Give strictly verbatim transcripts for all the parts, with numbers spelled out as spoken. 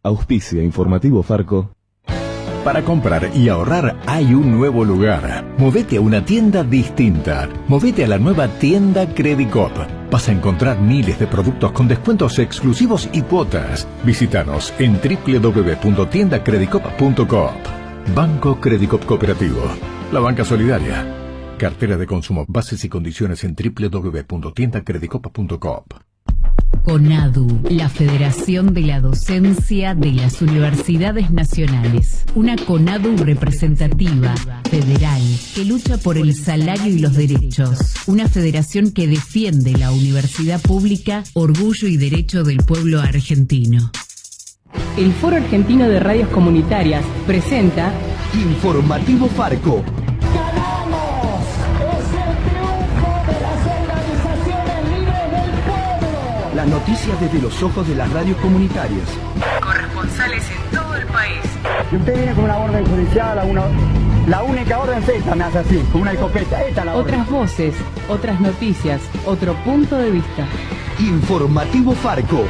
Auspicia Informativo Farco. Para comprar y ahorrar hay un nuevo lugar. Movete a una tienda distinta. Movete a la nueva tienda Credicop. Vas a encontrar miles de productos con descuentos exclusivos y cuotas. Visítanos en doble u doble u doble u punto tienda credicop punto coop. Banco Credicop Cooperativo. La banca solidaria. Cartera de consumo. Bases y condiciones en doble u doble u doble u punto tienda credicop punto coop. CONADU, la Federación de la Docencia de las Universidades Nacionales. Una CONADU representativa, federal, que lucha por el salario y los derechos. Una federación que defiende la universidad pública, orgullo y derecho del pueblo argentino. El Foro Argentino de Radios Comunitarias presenta Informativo Farco. Las noticias desde los ojos de las radios comunitarias. Corresponsales en todo el país. Si usted viene con una orden judicial, una, la única orden es esta, me hace así, con una escopeta. Esta es la orden. Otras voces, otras noticias, otro punto de vista. Informativo Farco.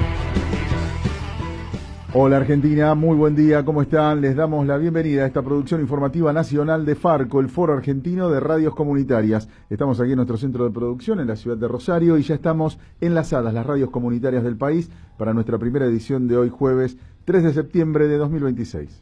Hola Argentina, muy buen día, ¿cómo están? Les damos la bienvenida a esta producción informativa nacional de Farco, el Foro Argentino de Radios Comunitarias. Estamos aquí en nuestro centro de producción en la ciudad de Rosario y ya estamos enlazadas las radios comunitarias del país para nuestra primera edición de hoy jueves tres de septiembre de dos mil veintiséis.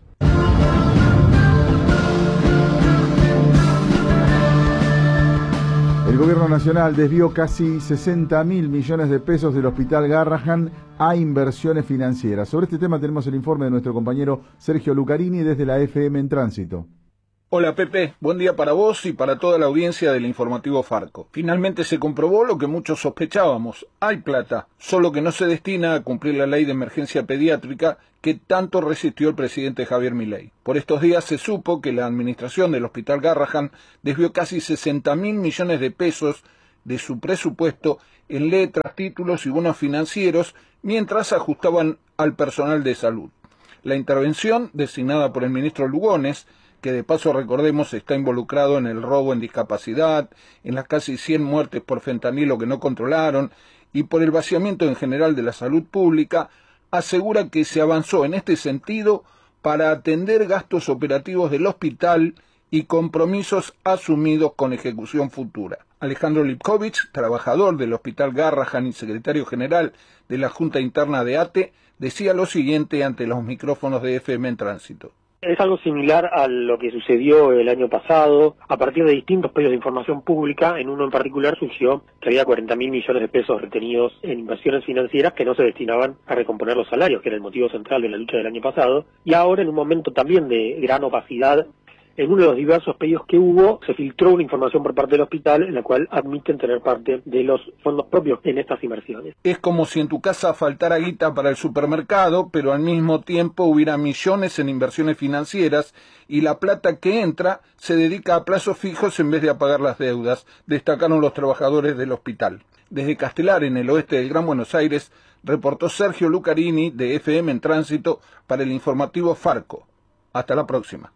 El Gobierno Nacional desvió casi sesenta mil millones de pesos del Hospital Garrahan a inversiones financieras. Sobre este tema tenemos el informe de nuestro compañero Sergio Lucarini desde la F M en Tránsito. Hola Pepe, buen día para vos y para toda la audiencia del Informativo Farco. Finalmente se comprobó lo que muchos sospechábamos. Hay plata, solo que no se destina a cumplir la ley de emergencia pediátrica que tanto resistió el presidente Javier Milei. Por estos días se supo que la administración del Hospital Garrahan desvió casi sesenta mil millones de pesos de su presupuesto en letras, títulos y bonos financieros mientras ajustaban al personal de salud. La intervención, designada por el ministro Lugones, que de paso recordemos está involucrado en el robo en discapacidad, en las casi cien muertes por fentanilo que no controlaron y por el vaciamiento en general de la salud pública, asegura que se avanzó en este sentido para atender gastos operativos del hospital y compromisos asumidos con ejecución futura. Alejandro Lipkovich, trabajador del Hospital Garrahan y secretario general de la Junta Interna de A T E, decía lo siguiente ante los micrófonos de F M en Tránsito. Es algo similar a lo que sucedió el año pasado. A partir de distintos pedidos de información pública, en uno en particular surgió que había cuarenta mil millones de pesos retenidos en inversiones financieras que no se destinaban a recomponer los salarios, que era el motivo central de la lucha del año pasado. Y ahora, en un momento también de gran opacidad, en uno de los diversos pedidos que hubo, se filtró una información por parte del hospital en la cual admiten tener parte de los fondos propios en estas inversiones. Es como si en tu casa faltara guita para el supermercado, pero al mismo tiempo hubiera millones en inversiones financieras y la plata que entra se dedica a plazos fijos en vez de a pagar las deudas, destacaron los trabajadores del hospital. Desde Castelar, en el oeste del Gran Buenos Aires, reportó Sergio Lucarini de F M en Tránsito para el Informativo Farco. Hasta la próxima.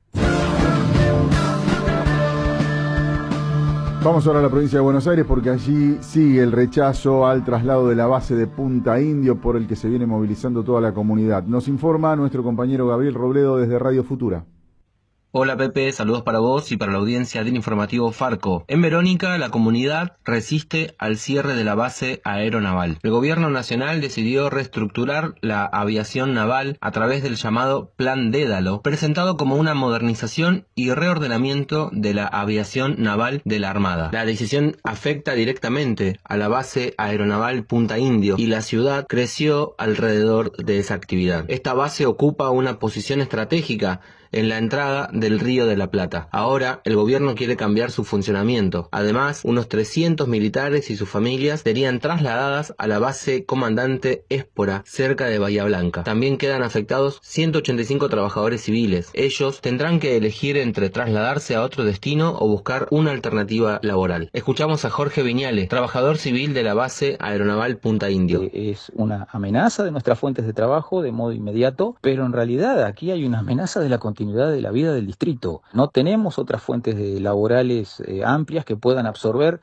Vamos ahora a la provincia de Buenos Aires porque allí sigue el rechazo al traslado de la base de Punta Indio por el que se viene movilizando toda la comunidad. Nos informa nuestro compañero Gabriel Robledo desde Radio Futura. Hola Pepe, saludos para vos y para la audiencia del Informativo Farco. En Verónica, la comunidad resiste al cierre de la base aeronaval. El gobierno nacional decidió reestructurar la aviación naval a través del llamado Plan Dédalo, presentado como una modernización y reordenamiento de la aviación naval de la Armada. La decisión afecta directamente a la base aeronaval Punta Indio y la ciudad creció alrededor de esa actividad. Esta base ocupa una posición estratégica en la entrada del Río de la Plata. Ahora, el gobierno quiere cambiar su funcionamiento. Además, unos trescientos militares y sus familias serían trasladadas a la base Comandante Espora, cerca de Bahía Blanca. También quedan afectados ciento ochenta y cinco trabajadores civiles. Ellos tendrán que elegir entre trasladarse a otro destino o buscar una alternativa laboral. Escuchamos a Jorge Viñales, trabajador civil de la base aeronaval Punta Indio. Es una amenaza de nuestras fuentes de trabajo de modo inmediato, pero en realidad aquí hay una amenaza de la continuidad de la vida del distrito. No tenemos otras fuentes de laborales eh, amplias que puedan absorber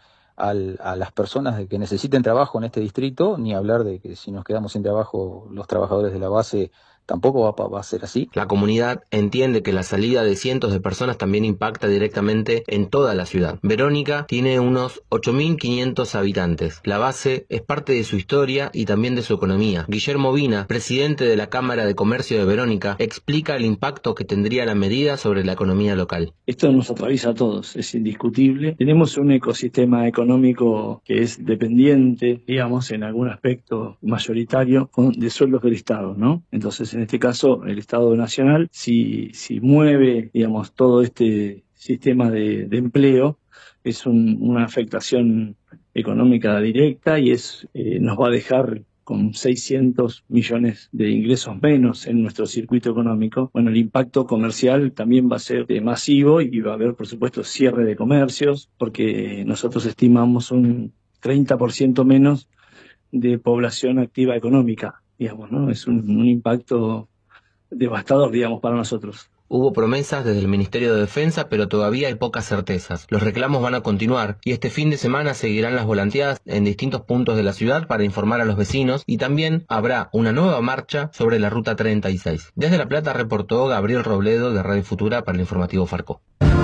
al, a las personas de que necesiten trabajo en este distrito, ni hablar de que si nos quedamos sin trabajo los trabajadores de la base tampoco va, va a ser así. La comunidad entiende que la salida de cientos de personas también impacta directamente en toda la ciudad. Verónica tiene unos ocho mil quinientos habitantes. La base es parte de su historia y también de su economía. Guillermo Vina, presidente de la Cámara de Comercio de Verónica, explica el impacto que tendría la medida sobre la economía local. Esto nos atraviesa a todos, es indiscutible. Tenemos un ecosistema económico que es dependiente, digamos, en algún aspecto mayoritario de sueldos del Estado, ¿no? Entonces, en este caso, el Estado Nacional, si, si mueve, digamos, todo este sistema de, de empleo, es un, una afectación económica directa y es eh, nos va a dejar con seiscientos millones de ingresos menos en nuestro circuito económico. Bueno, el impacto comercial también va a ser eh, masivo y va a haber, por supuesto, cierre de comercios, porque nosotros estimamos un treinta por ciento menos de población activa económica. Digamos, ¿no? Es un, un impacto devastador, digamos, para nosotros. Hubo promesas desde el Ministerio de Defensa, pero todavía hay pocas certezas. Los reclamos van a continuar y este fin de semana seguirán las volanteadas en distintos puntos de la ciudad para informar a los vecinos y también habrá una nueva marcha sobre la Ruta treinta y seis. Desde La Plata reportó Gabriel Robledo de Radio Futura para el informativo Farco.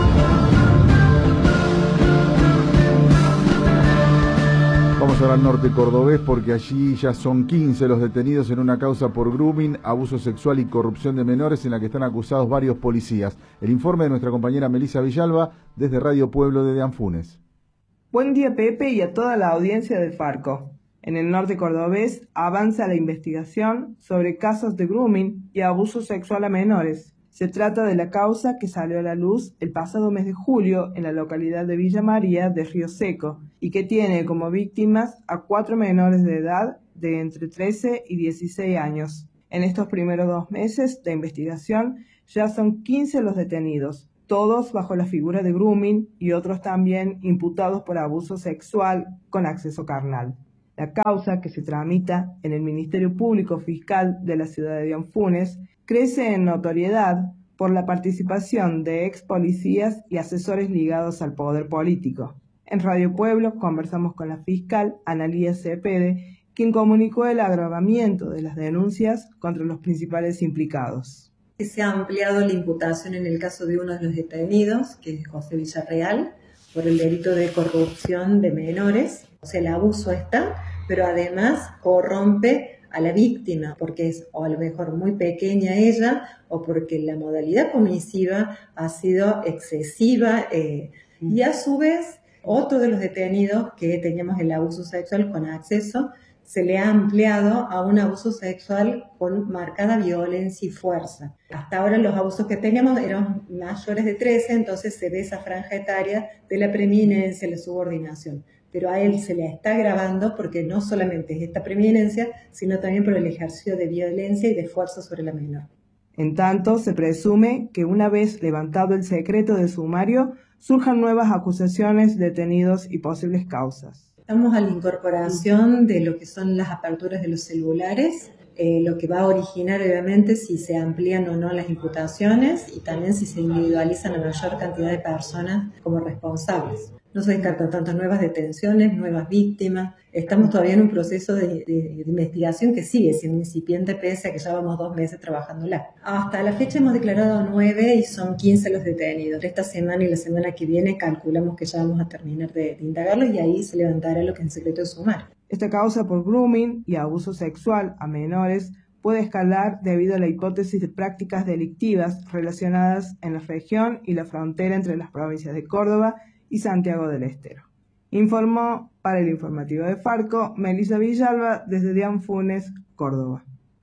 Vamos ahora al norte cordobés porque allí ya son quince los detenidos en una causa por grooming, abuso sexual y corrupción de menores en la que están acusados varios policías. El informe de nuestra compañera Melisa Villalba desde Radio Pueblo de Anfunes. Buen día, Pepe, y a toda la audiencia de Farco. En el norte cordobés avanza la investigación sobre casos de grooming y abuso sexual a menores. Se trata de la causa que salió a la luz el pasado mes de julio en la localidad de Villa María de Río Seco y que tiene como víctimas a cuatro menores de edad de entre trece y dieciséis años. En estos primeros dos meses de investigación ya son quince los detenidos, todos bajo la figura de grooming y otros también imputados por abuso sexual con acceso carnal. La causa, que se tramita en el Ministerio Público Fiscal de la ciudad de Anfunes, crece en notoriedad por la participación de ex policías y asesores ligados al poder político. En Radio Pueblo conversamos con la fiscal Analía Cepede, quien comunicó el agravamiento de las denuncias contra los principales implicados. Se ha ampliado la imputación en el caso de uno de los detenidos, que es José Villarreal, por el delito de corrupción de menores. O sea, el abuso está, pero además corrompe a la víctima, porque es o a lo mejor muy pequeña ella, o porque la modalidad comisiva ha sido excesiva, eh, y a su vez, otro de los detenidos que teníamos el abuso sexual con acceso, se le ha ampliado a un abuso sexual con marcada violencia y fuerza. Hasta ahora los abusos que teníamos eran mayores de trece, entonces se ve esa franja etaria de la preeminencia, la subordinación. Pero a él se le está agravando porque no solamente es esta preeminencia, sino también por el ejercicio de violencia y de fuerza sobre la menor. En tanto, se presume que una vez levantado el secreto de sumario, surjan nuevas acusaciones, detenidos y posibles causas. Estamos a la incorporación de lo que son las aperturas de los celulares, eh, lo que va a originar obviamente si se amplían o no las imputaciones y también si se individualizan a mayor cantidad de personas como responsables. No se descartan tantas nuevas detenciones, nuevas víctimas. Estamos todavía en un proceso de, de, de investigación que sigue siendo incipiente pese a que ya vamos dos meses trabajándola. Hasta la fecha hemos declarado nueve y son quince los detenidos. Esta semana y la semana que viene calculamos que ya vamos a terminar de, de indagarlos y ahí se levantará lo que es el secreto de sumario. Esta causa por grooming y abuso sexual a menores puede escalar debido a la hipótesis de prácticas delictivas relacionadas en la región y la frontera entre las provincias de Córdoba y Santiago del Estero. Informó para el informativo de Farco, Melisa Villalba, desde Anfunes, Córdoba.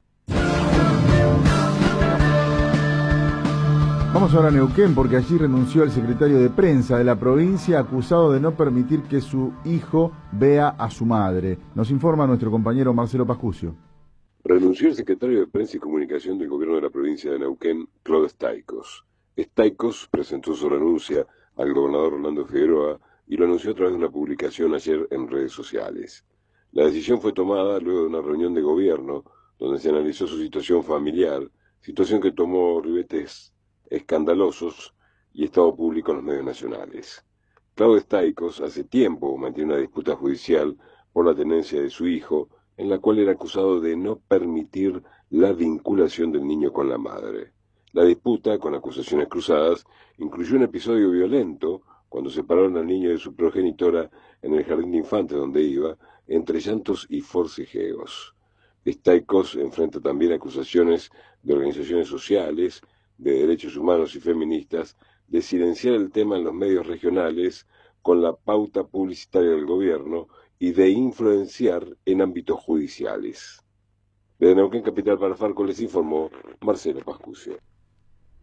Vamos ahora a Neuquén porque allí renunció el secretario de prensa de la provincia acusado de no permitir que su hijo vea a su madre. Nos informa nuestro compañero Marcelo Pascucio. Renunció el secretario de Prensa y Comunicación del gobierno de la provincia de Neuquén, Claude Staikos. Staikos presentó su renuncia al gobernador Orlando Figueroa y lo anunció a través de una publicación ayer en redes sociales. La decisión fue tomada luego de una reunión de gobierno donde se analizó su situación familiar, situación que tomó ribetes escandalosos y estado público en los medios nacionales. Claudio Staikos hace tiempo mantiene una disputa judicial por la tenencia de su hijo, en la cual era acusado de no permitir la vinculación del niño con la madre. La disputa, con acusaciones cruzadas, incluyó un episodio violento cuando separaron al niño de su progenitora en el jardín de infantes donde iba, entre llantos y forcejeos. Staikos enfrenta también acusaciones de organizaciones sociales, de derechos humanos y feministas, de silenciar el tema en los medios regionales con la pauta publicitaria del gobierno y de influenciar en ámbitos judiciales. Desde Neuquén Capital para Farco les informó Marcelo Pascucio.